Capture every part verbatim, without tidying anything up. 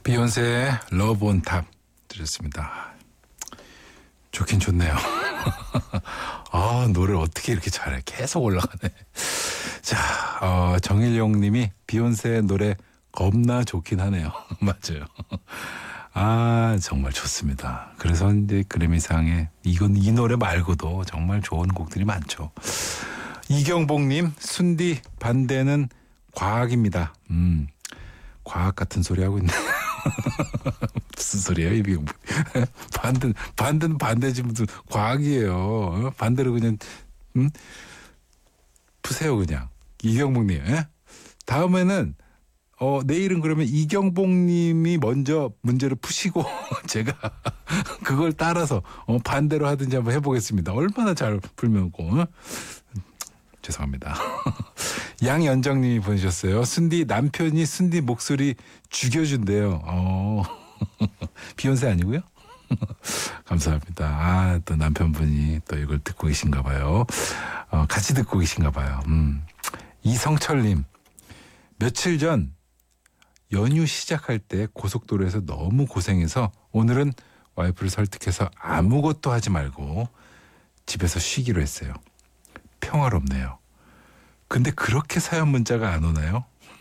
비욘세의 러브 온 탑 들었습니다. 좋긴 좋네요. 아, 노래를 어떻게 이렇게 잘해. 계속 올라가네. 자, 어, 정일용 님이 비욘세의 노래 겁나 좋긴 하네요. 맞아요. 아, 정말 좋습니다. 그래서 이제 그래미상에 이건 이 노래 말고도 정말 좋은 곡들이 많죠. 이경복님, 순디 반대는 과학입니다. 음, 과학 같은 소리 하고 있네. 무슨 소리예요, 이게? 반대, 반대는 반대지 무슨 과학이에요. 반대로 그냥 음? 푸세요 그냥. 이경복님. 예? 다음에는 어, 내일은 그러면 이경복님이 먼저 문제를 푸시고 제가 그걸 따라서 어, 반대로 하든지 한번 해보겠습니다. 얼마나 잘 풀면 고 어? 죄송합니다. 양연정님이 보내셨어요. 순디 남편이 순디 목소리 죽여준대요. 어. 비욘세 아니고요? 감사합니다. 아, 또 남편분이 또 이걸 듣고 계신가 봐요. 어, 같이 듣고 계신가 봐요. 음. 이성철님, 며칠 전 연휴 시작할 때 고속도로에서 너무 고생해서 오늘은 와이프를 설득해서 아무것도 하지 말고 집에서 쉬기로 했어요. 평화롭네요. 근데 그렇게 사연 문자가 안 오나요?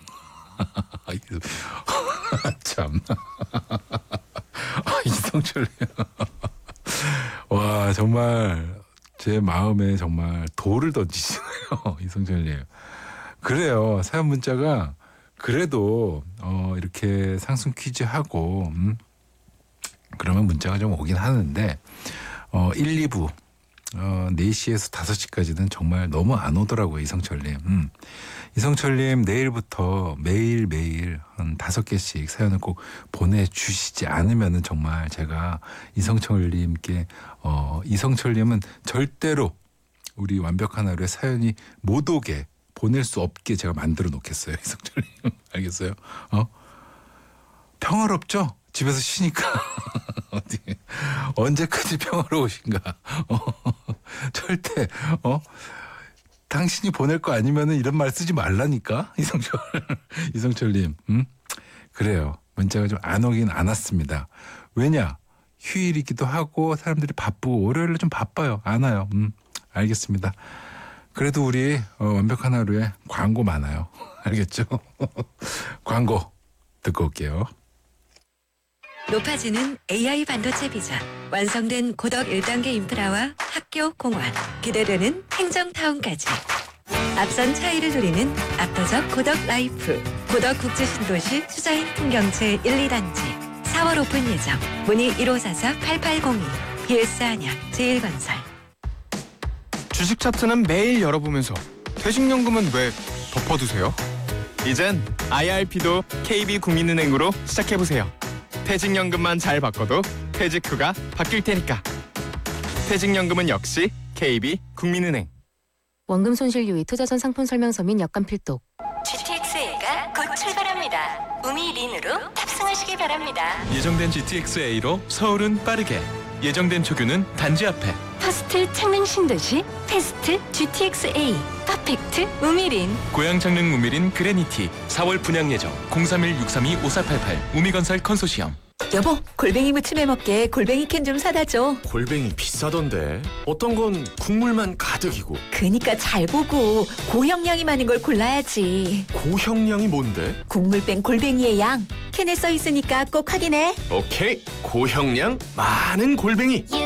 참. 이성철님. 와, 정말 제 마음에 정말 돌을 던지시네요. 이성철님. 그래요. 사연 문자가 그래도 어, 이렇게 상승 퀴즈 하고 음, 그러면 문자가 좀 오긴 하는데 어, 일, 이 부 어, 네 시에서 다섯 시까지는 정말 너무 안 오더라고요. 이성철님. 음. 이성철님 내일부터 매일매일 한 다섯 개씩 사연을 꼭 보내주시지 않으면은 정말 제가 이성철님께 어, 이성철님은 절대로 우리 완벽한 하루의 사연이 못 오게 보낼 수 없게 제가 만들어 놓겠어요. 이성철님. 알겠어요? 어? 평화롭죠? 집에서 쉬니까. 어디, 언제까지 평화로우신가? 어, 절대, 어? 당신이 보낼 거 아니면은 이런 말 쓰지 말라니까? 이성철, 이성철님. 음? 그래요. 문자가 좀 안 오긴 안 왔습니다. 왜냐? 휴일이기도 하고 사람들이 바쁘고 월요일에 좀 바빠요. 안 와요. 음, 알겠습니다. 그래도 우리 어, 완벽한 하루에 광고 많아요. 알겠죠? 광고 듣고 올게요. 높아지는 에이아이 반도체 비전, 완성된 고덕 일 단계 인프라와 학교, 공원, 기대되는 행정타운까지. 앞선 차이를 누리는 압도적 고덕 라이프, 고덕 국제신도시 수자인 풍경채 일, 이 단지. 사월 오픈 예정. 문의 일오사사 팔팔공이. 비에스 안양 제일건설. 주식 차트는 매일 열어보면서 퇴직연금은 왜 덮어두세요? 이젠 아이알피도 케이비국민은행으로 시작해보세요. 퇴직연금만 잘 바꿔도 퇴직 후가 바뀔 테니까. 퇴직연금은 역시 케이비국민은행. 원금 손실 유의 투자 전 상품 설명서 및 약관 필독. 지티엑스에이가 곧 출발합니다. 우미린으로 탑승하시기 바랍니다. 예정된 지티엑스에이로 서울은 빠르게, 예정된 초규는 단지 앞에. 퍼스트 창릉 신도시 패스트 지티엑스에이 퍼펙트 우미린. 고양 창릉 우미린 그레니티 사월 분양 예정. 공삼일 육삼이 오사팔팔 우미건설 컨소시엄. 여보, 골뱅이 무침해 먹게 골뱅이 캔 좀 사다 줘. 골뱅이 비싸던데. 어떤 건 국물만 가득이고. 그니까 잘 보고 고형량이 많은 걸 골라야지. 고형량이 뭔데? 국물 뺀 골뱅이의 양 캔에 써 있으니까 꼭 확인해. 오케이. 고형량 많은 골뱅이.